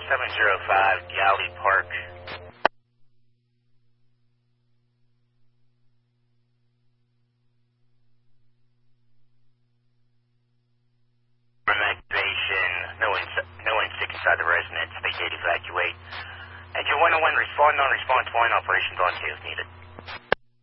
705 Galley Park. Evacuation. No one sick inside the residence. They did evacuate. Engine 101, respond, non-response, flying operations on 2 if needed.